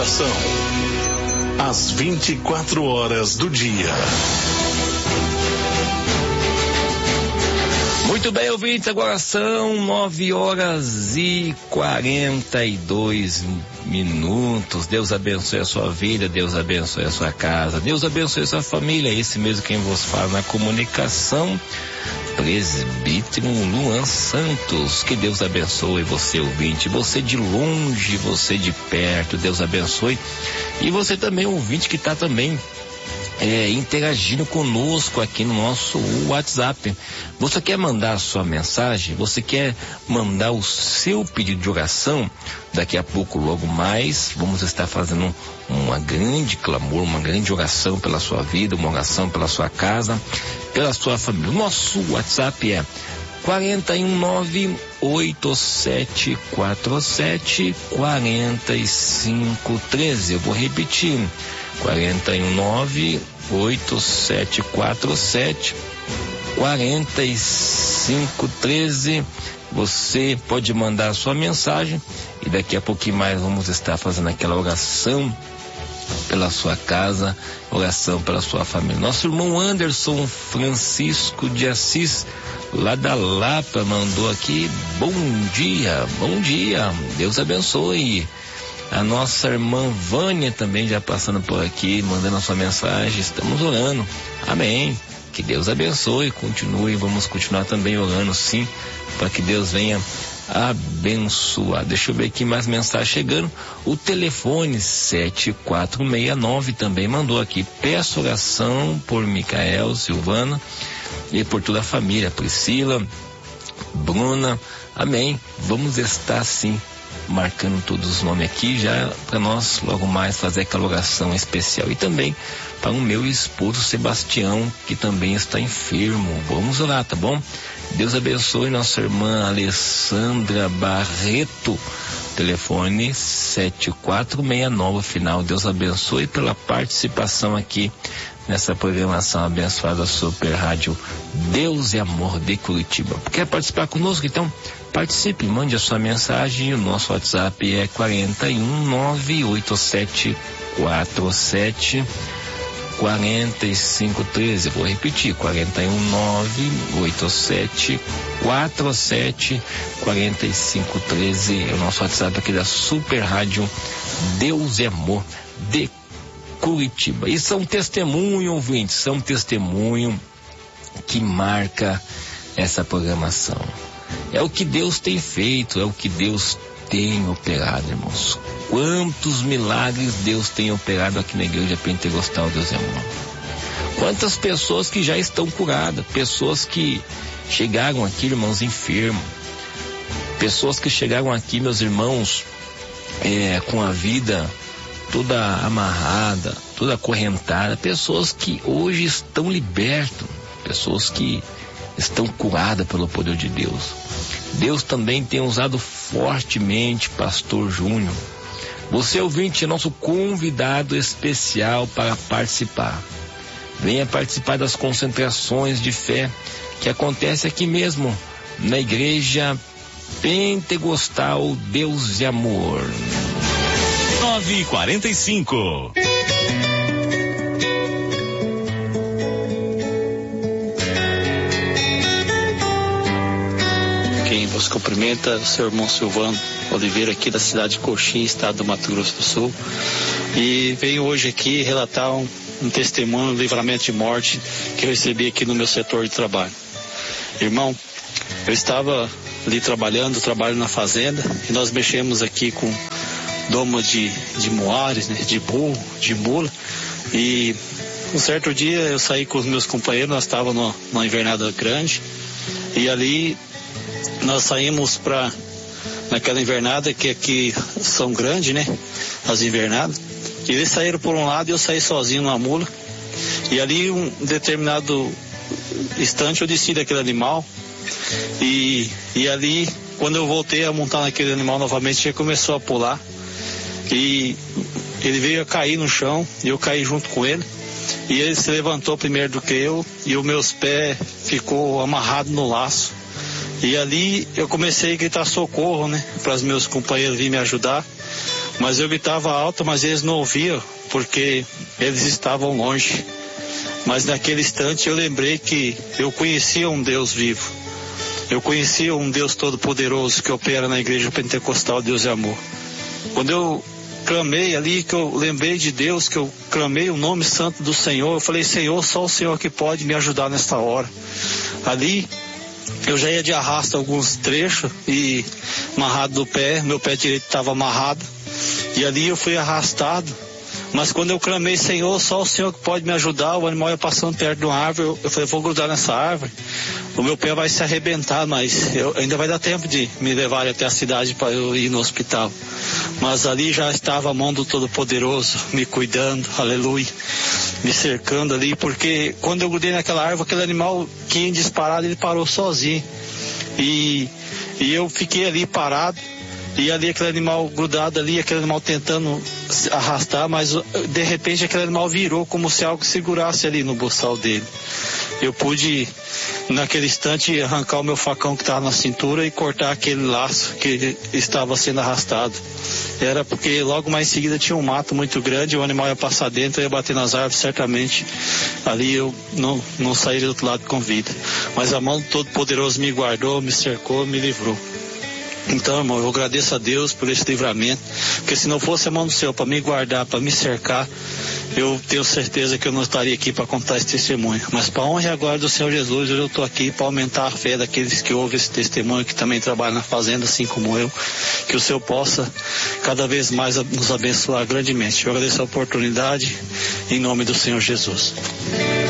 oração às 24 horas do dia. Muito bem, ouvintes, agora são 9h42. Deus abençoe a sua vida, Deus abençoe a sua casa, Deus abençoe a sua família. Esse mesmo quem vos fala na comunicação, presbítero Luan Santos. Que Deus abençoe você, ouvinte, você de longe, você de perto, Deus abençoe. E você também, ouvinte, que está também interagindo conosco aqui no nosso WhatsApp. Você quer mandar a sua mensagem? Você quer mandar o seu pedido de oração? Daqui a pouco, logo mais, vamos estar fazendo uma grande clamor, uma grande oração pela sua vida, uma oração pela sua casa, pela sua família. O nosso WhatsApp é 419-8747-4513. Eu vou repetir: 419-8747-4513. Você pode mandar a sua mensagem e daqui a pouquinho mais vamos estar fazendo aquela oração pela sua casa, oração pela sua família. Nosso irmão Anderson Francisco de Assis, lá da Lapa, mandou aqui: bom dia, Deus abençoe. A nossa irmã Vânia também já passando por aqui, mandando a sua mensagem. Estamos orando, amém, que Deus abençoe, continue, vamos continuar também orando, sim, para que Deus venha abençoar. Deixa eu ver aqui mais mensagem chegando. O telefone 7469 também mandou aqui: peço oração por Micael, Silvana e por toda a família, Priscila, Bruna, amém. Vamos estar sim marcando todos os nomes aqui já para nós logo mais fazer aquela oração especial. E também para o meu esposo Sebastião, que também está enfermo. Vamos orar, tá bom? Deus abençoe nossa irmã Alessandra Barreto, telefone 7469 final. Deus abençoe pela participação aqui nessa programação abençoada Super Rádio Deus e Amor de Curitiba. Quer participar conosco? Então participe, mande a sua mensagem. O nosso WhatsApp é 41987474513. Vou repetir: 41987474513. É o nosso WhatsApp aqui da Super Rádio Deus e Amor de Curitiba. Isso é um testemunho, ouvintes, são um testemunho que marca essa programação. É o que Deus tem feito, é o que Deus tem operado, irmãos. Quantos milagres Deus tem operado aqui na Igreja Pentecostal Deus e Amor. Quantas pessoas que já estão curadas, pessoas que chegaram aqui, irmãos, enfermos, pessoas que chegaram aqui, meus irmãos, com a vida toda amarrada, toda acorrentada, pessoas que hoje estão libertas, pessoas que estão curadas pelo poder de Deus. Deus também tem usado fortemente Pastor Júnior. Você, ouvinte, é nosso convidado especial para participar. Venha participar das concentrações de fé que acontece aqui mesmo na Igreja Pentecostal Deus e Amor. 9h45. Quem vos cumprimenta é o seu irmão Silvano Oliveira, aqui da cidade de Coxim, estado do Mato Grosso do Sul. E venho hoje aqui relatar um testemunho de livramento de morte que eu recebi aqui no meu setor de trabalho. Irmão, eu estava ali trabalho na fazenda, e nós mexemos aqui com doma de moares, né, de burro, de mula. E um certo dia eu saí com os meus companheiros, nós estávamos numa invernada grande, e ali nós saímos naquela invernada que aqui são grandes, né, as invernadas. E eles saíram por um lado e eu saí sozinho numa mula. E ali, um determinado instante, eu desci daquele animal. E ali, quando eu voltei a montar naquele animal novamente, ele começou a pular. E ele veio a cair no chão e eu caí junto com ele. E ele se levantou primeiro do que eu e os meus pés ficou amarrado no laço. E ali eu comecei a gritar socorro, né, para os meus companheiros virem me ajudar. mas eu gritava alto, mas eles não ouviam, porque eles estavam longe. Mas naquele instante eu lembrei que eu conhecia um Deus vivo. Eu conhecia um Deus todo-poderoso que opera na Igreja Pentecostal Deus e Amor. Quando eu clamei ali, que eu lembrei de Deus, que eu clamei o nome santo do Senhor, eu falei: Senhor, só o Senhor que pode me ajudar nesta hora. Ali eu já ia de arrasto alguns trechos e amarrado do pé, meu pé direito estava amarrado, e ali eu fui arrastado. Mas quando eu clamei: Senhor, só o Senhor que pode me ajudar, o animal ia passando perto de uma árvore, eu falei: vou grudar nessa árvore, o meu pé vai se arrebentar, mas ainda vai dar tempo de me levar até a cidade para eu ir no hospital. Mas ali já estava a mão do Todo-Poderoso me cuidando, aleluia, me cercando ali, porque quando eu grudei naquela árvore, aquele animal que ia disparado, ele parou sozinho, e eu fiquei ali parado, e ali aquele animal grudado ali, aquele animal tentando arrastar, mas de repente aquele animal virou como se algo segurasse ali no boçal dele. Eu pude, naquele instante, arrancar o meu facão que estava na cintura e cortar aquele laço que estava sendo arrastado. Era porque logo mais em seguida tinha um mato muito grande, o animal ia passar dentro, eu ia bater nas árvores, certamente ali eu não sairia do outro lado com vida. Mas a mão do Todo-Poderoso me guardou, me cercou, me livrou. Então, irmão, eu agradeço a Deus por esse livramento, porque se não fosse a mão do Senhor para me guardar, para me cercar, eu tenho certeza que eu não estaria aqui para contar esse testemunho. Mas para a honra e a glória do Senhor Jesus, eu estou aqui para aumentar a fé daqueles que ouvem esse testemunho, que também trabalham na fazenda, assim como eu, que o Senhor possa cada vez mais nos abençoar grandemente. Eu agradeço a oportunidade, em nome do Senhor Jesus.